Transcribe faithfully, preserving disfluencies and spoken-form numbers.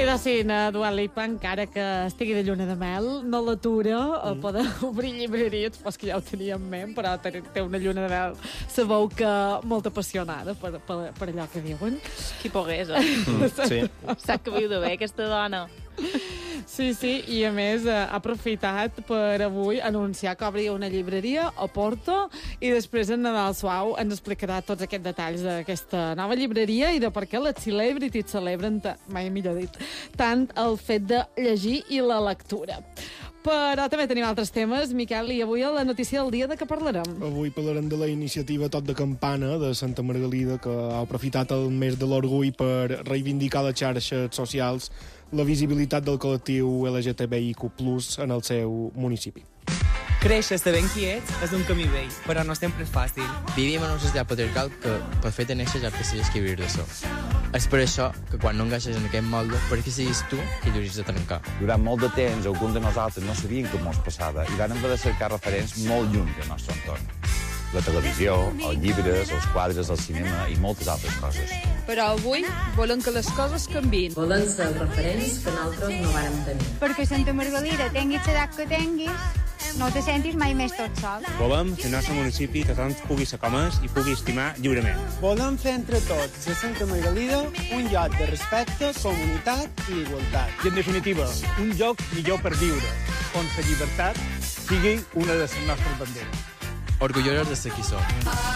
de cine, Dua Lipa, encara que estigui de lluna de mel, no l'atura a mm. poder obrir llibreria, supos que ja ho tenia en ment, però té, té una lluna de mel, sabeu que molt apassionada per, per, per allò que diuen. Qui pogués, eh? Mm, sí. Sap que viu de bé, aquesta dona. Sí, sí, i a més ha aprofitat per avui anunciar que obria una llibreria a Porto i després en Nadal Suau ens explicarà tots aquests detalls d'aquesta nova llibreria i de per què les celebrities celebren, mai millor dit, tant el fet de llegir i la lectura. Però també tenim altres temes, Miquel, i avui a la notícia del dia de què parlarem? Avui parlarem de la iniciativa Tot de Campana de Santa Margalida, que ha aprofitat el mes de l'orgull per reivindicar les xarxes socials la visibilitat del col·lectiu L G T B I Q plus, en el seu municipi. Créixer sabent qui ets és un camí vell, però no sempre és fàcil. Vivim en una societat patriarcal que, per fer de néixer, ja te sigues que viure d'això. És per això que quan no encaixes en aquest molde, per què siguis tu qui lluís de trencar. Durant molt de temps, alguns de nosaltres no sabien què ens passava i vam haver de cercar referents molt lluny del nostre entorn. La televisió, els llibres, els quadres, el cinema i moltes altres coses. Però avui volen que les coses canviïn. Volen ser els referents que nosaltres no vàrem tenir. Perquè Santa Margalida, tinguis l'edat que tinguis, no te sentis mai més tot sol. Volem que el nostre municipi tothom pugui ser com és i pugui estimar lliurement. Volem fer entre tots de Santa Margalida un lloc de respecte, comunitat i igualtat. I, en definitiva, un lloc millor per viure, on la llibertat sigui una de les nostres banderes. Orgullosos de ser qui som.